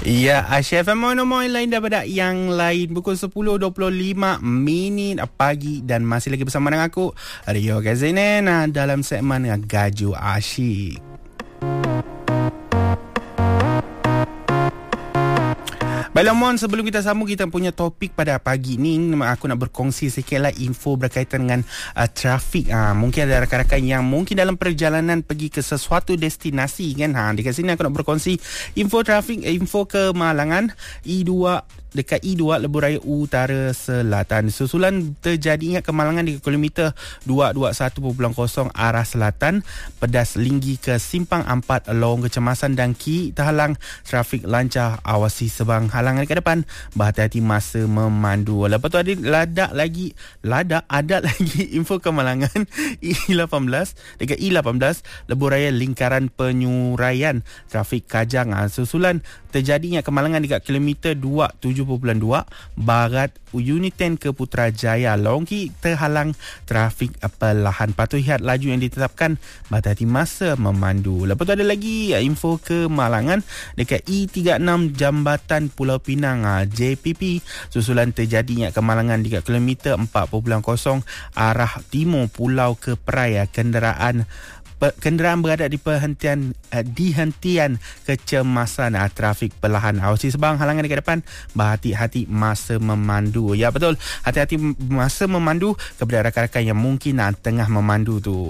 Ya, Chef Moin lain daripada yang lain. Pukul 10.25 pagi dan masih lagi bersama dengan aku, Rio Kazenen, dalam segmen Gaju Asyik. Baiklah Mon, sebelum kita sambung kita punya topik pada pagi ni, aku nak berkongsi sikitlah info berkaitan dengan trafik. Mungkin ada rakan-rakan yang mungkin dalam perjalanan pergi ke sesuatu destinasi kan. Dekat sini aku nak berkongsi info trafik, info kemalangan E2 dekat E2 Lebuh Raya Utara Selatan. Susulan terjadinya kemalangan di kilometer 221.0 arah selatan, pedas Linggi ke Simpang 4 Lorong Kecemasan dan Ki terhalang trafik lancar, awasi sebang halangan ke depan, berhati-hati masa memandu. Lepas tu ada lagi info kemalangan E18 dekat E18 Lebuh Raya Lingkaran Penyuraian, trafik Kajang. Susulan terjadinya kemalangan dekat kilometer 27.2 barat Uniten ke Putrajaya, Lorong Ki terhalang trafik perlahan. Patuhiat laju yang ditetapkan, berhati-hati masa memandu. Lepas tu ada lagi info kemalangan dekat E36 Jambatan Pulau Pinang JPP. Susulan terjadinya kemalangan dekat kilometer 4.0 arah timur Pulau ke Perai. Kenderaan berada di dihentian kecemasan, trafik perlahan, awasi sebang halangan dekat depan, berhati-hati masa memandu. Ya betul, hati-hati masa memandu kepada rakan-rakan yang mungkin tengah memandu tu.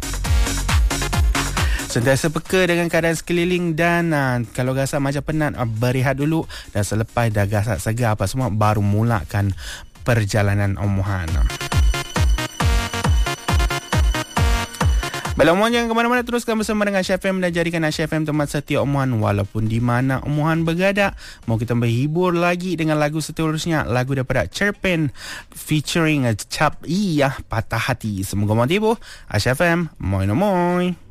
Sentiasa peka dengan keadaan sekeliling dan kalau rasa macam penat, berehat dulu, dan selepas dah gasat segar apa semua, baru mulakan perjalanan omohan. Baiklah, Omohan jangan ke mana-mana, teruskan bersama dengan Chef M dan jadikan Chef M teman setia Omohan walaupun di mana Omohan berada. Mau kita berhibur lagi dengan lagu seterusnya, lagu daripada Cerpen featuring Cap Patah Hati. Semoga mau tiba. Chef M, moin.